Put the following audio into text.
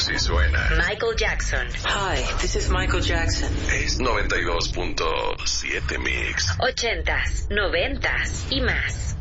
Así suena Michael Jackson. Hi, this is Michael Jackson. Es 92.7 Mix. 80s, 90s y más.